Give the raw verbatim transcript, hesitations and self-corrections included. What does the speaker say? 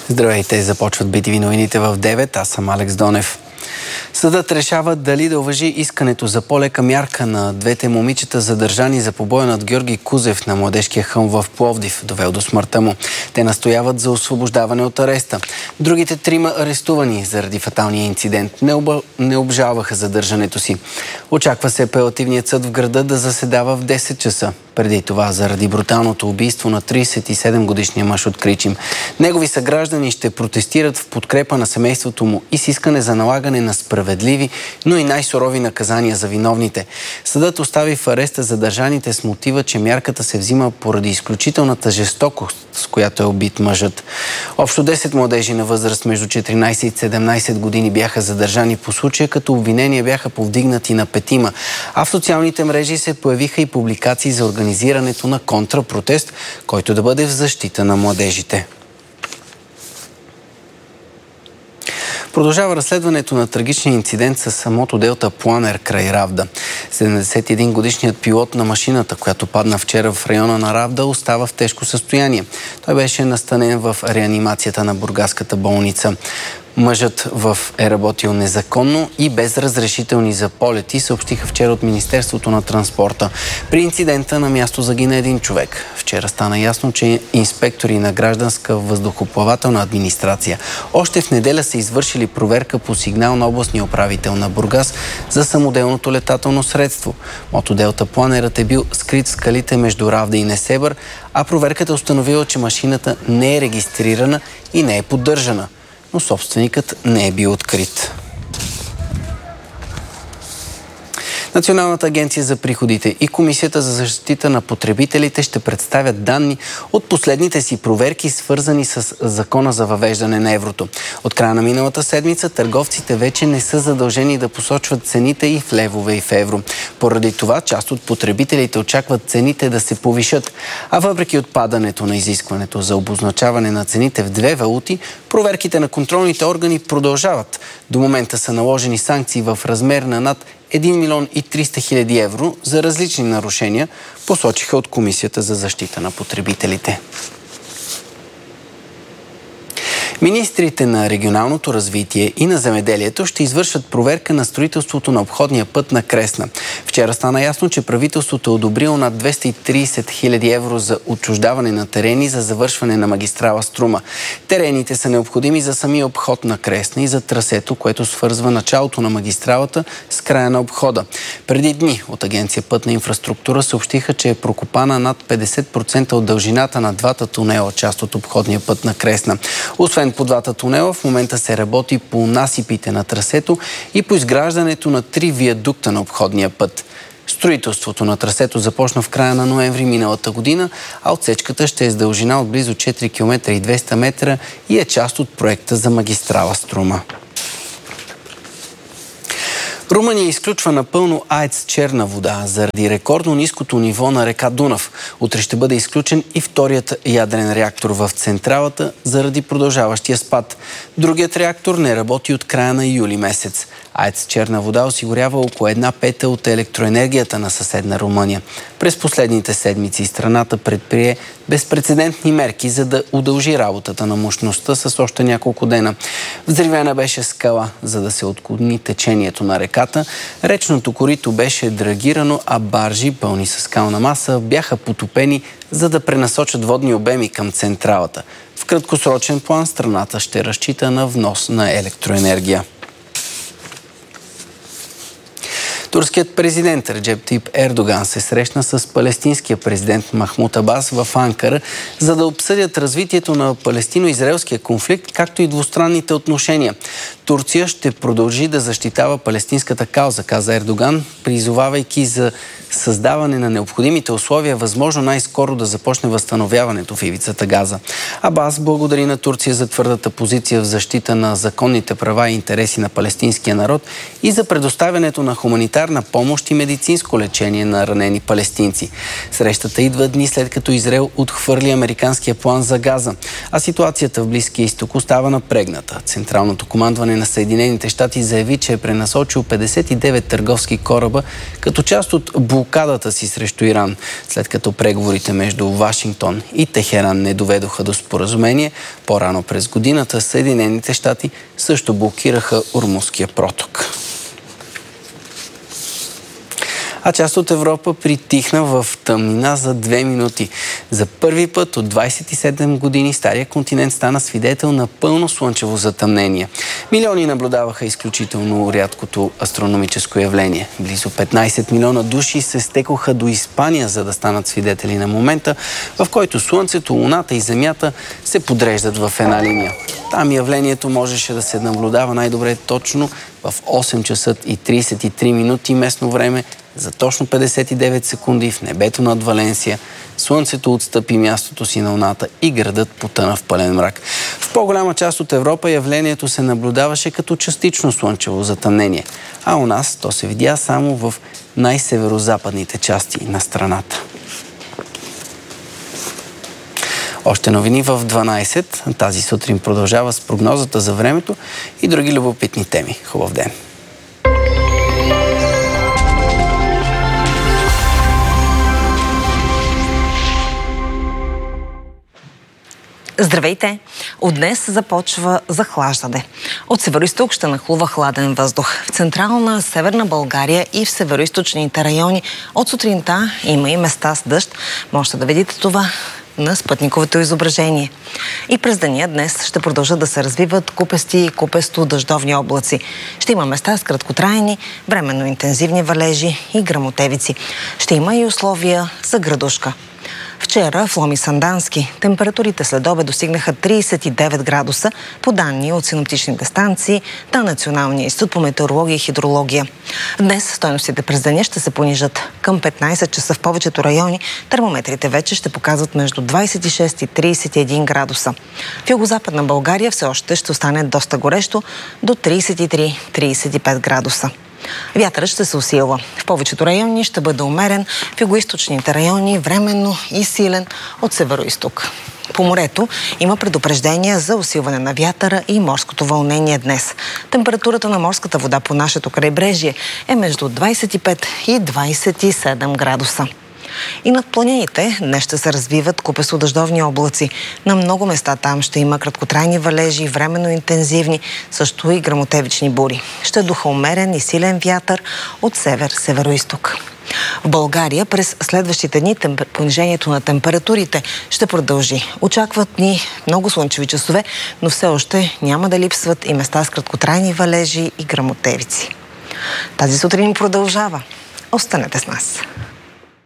Здравейте, започват би ти ви новините в девет. Аз съм Алекс Донев. Съдът решава дали да уважи искането за по-лека мярка на двете момичета, задържани за побоя над Георги Кузев на Младежкия хълм в Пловдив, довел до смъртта му. Те настояват за освобождаване от ареста. Другите трима арестувани заради фаталния инцидент не, об... не обжалваха задържането си. Очаква се апелативният съд в града да заседава в десет часа. Преди това, заради бруталното убийство на тридесет и седем годишния мъж от Кричим. Негови съграждани ще протестират в подкрепа на семейството му и с искане за налагане на справедливи, но и най-сурови наказания за виновните. Съдът остави в ареста задържаните с мотива, че мярката се взима поради изключителната жестокост, с която е убит мъжът. Общо десет младежи на възраст между четиринадесет и седемнадесет години бяха задържани по случая, като обвинения бяха повдигнати на петима. А в социалните мрежи се появиха и публикации за организирането на контрапротест, който да бъде в защита на младежите. Продължава разследването на трагичния инцидент с самото Делта Планер край Равда. седемдесет и един годишният пилот на машината, която падна вчера в района на Равда, остава в тежко състояние. Той беше настанен в реанимацията на бургаската болница. Мъжът в е работил незаконно и без разрешителни за полети, съобщиха вчера от Министерството на транспорта. При инцидента на място загина един човек. Вчера стана ясно, че инспектори на гражданска въздухоплавателна администрация още в неделя са извършили проверка по сигнал на областния управител на Бургас за самоделното летателно средство. Мотоделта Планерът е бил скрит в скалите между Равда и Несебър, а проверката е установила, че машината не е регистрирана и не е поддържана, но собственикът не е бил открит. Националната агенция за приходите и Комисията за защита на потребителите ще представят данни от последните си проверки, свързани с закона за въвеждане на еврото. От края на миналата седмица търговците вече не са задължени да посочват цените и в левове, и в евро. Поради това част от потребителите очакват цените да се повишат. А въпреки отпадането на изискването за обозначаване на цените в две валути, проверките на контролните органи продължават. До момента са наложени санкции в размер на над един милион и триста хиляди евро за различни нарушения, посочиха от Комисията за защита на потребителите. Министрите на регионалното развитие и на земеделието ще извършат проверка на строителството на обходния път на Кресна. Вчера стана ясно, че правителството е одобрило над двеста и тридесет хиляди евро за отчуждаване на терени за завършване на магистрала Струма. Терените са необходими за самия обход на Кресна и за трасето, което свързва началото на магистралата с края на обхода. Преди дни от Агенция Пътна инфраструктура съобщиха, че е прокопана над петдесет процента от дължината на двата тунела, част от обходния път на Кресна. Освен по двата тунела, в момента се работи по насипите на трасето и по изграждането на три виадукта на обходния път. Строителството на трасето започна в края на ноември миналата година, а отсечката ще е с дължина от близо четири километра и двеста метра и е част от проекта за магистрала Струма. Румъния изключва напълно АЕЦ Черна вода заради рекордно ниското ниво на река Дунав. Утре ще бъде изключен и вторият ядрен реактор в централата заради продължаващия спад. Другият реактор не работи от края на юли месец. АЕЦ Черна вода осигурява около една пета от електроенергията на съседна Румъния. През последните седмици страната предприе безпрецедентни мерки, за да удължи работата на мощността с още няколко дена. Взривена беше скала, за да се отклони течението на реката. Речното корито беше драгирано, а баржи, пълни с скална маса, бяха потопени, за да пренасочат водни обеми към централата. В краткосрочен план страната ще разчита на внос на електроенергия. Турският президент Реджеп Тайип Ердоган се срещна с палестинския президент Махмуд Абас в Анкара, за да обсъдят развитието на палестино-израелския конфликт, както и двустранните отношения. Турция ще продължи да защитава палестинската кауза, каза Ердоган, призовавайки за създаване на необходимите условия, възможно най-скоро да започне възстановяването в ивицата Газа. Абас благодари на Турция за твърдата позиция в защита на законните права и интереси на палестинския народ и за предоставянето на хуманитарни хуманитарна помощ и медицинско лечение на ранени палестинци. Срещата идва дни след като Израел отхвърли американския план за Газа, а ситуацията в Близкия изток остава напрегната. Централното командване на Съединените щати заяви, че е пренасочил петдесет и девет търговски кораба като част от блокадата си срещу Иран, след като преговорите между Вашингтон и Техеран не доведоха до споразумение. По-рано през годината Съединените щати също блокираха Ормузския проток. А част от Европа притихна в тъмнина за две минути. За първи път от двадесет и седем години стария континент стана свидетел на пълно слънчево затъмнение. Милиони наблюдаваха изключително рядкото астрономическо явление. Близо петнадесет милиона души се стекоха до Испания, за да станат свидетели на момента, в който Слънцето, Луната и Земята се подреждат в една линия. Там явлението можеше да се наблюдава най-добре точно в осем часа и тридесет и три минути местно време, за точно петдесет и девет секунди в небето над Валенсия. Слънцето отстъпи мястото си на Луната и градът потъна в пълен мрак. В по-голяма част от Европа явлението се наблюдаваше като частично слънчево затъмнение, а у нас то се видя само в най-северозападните части на страната. Още новини в дванадесет. Тази сутрин продължава с прогнозата за времето и други любопитни теми. Хубав ден! Здравейте! От днес започва захлаждане. От североизток ще нахлува хладен въздух. В централна, северна България и в североизточните райони от сутринта има и места с дъжд. Можете да видите това на спътниковото изображение. И през деня днес ще продължат да се развиват купести и купесто дъждовни облаци. Ще има места с краткотрайни, временно интензивни валежи и гръмотевици. Ще има и условия за градушка. Вчера в Лом и Сандански температурите след обед достигнаха тридесет и девет градуса по данни от синоптичните станции на Националния институт по метеорология и хидрология. Днес стойностите през деня ще се понижат. Към петнадесет часа в повечето райони термометрите вече ще показват между двадесет и шест и тридесет и един градуса. В югозападна България все още ще остане доста горещо до тридесет и три до тридесет и пет градуса. Вятърът ще се усилва. В повечето райони ще бъде умерен, в югоизточните райони временно и силен от североизток. По морето има предупреждения за усилване на вятъра и морското вълнение днес. Температурата на морската вода по нашето крайбрежие е между двадесет и пет и двадесет и седем градуса. И над планините днес ще се развиват купесто-дъждовни облаци. На много места там ще има краткотрайни валежи, временно интензивни, също и гръмотевични бури. Ще духа умерен и силен вятър от север-североизток. В България през следващите дни темпер... понижението на температурите ще продължи. Очакват ни много слънчеви часове, но все още няма да липсват и места с краткотрайни валежи и гръмотевици. Тази сутрин продължава. Останете с нас.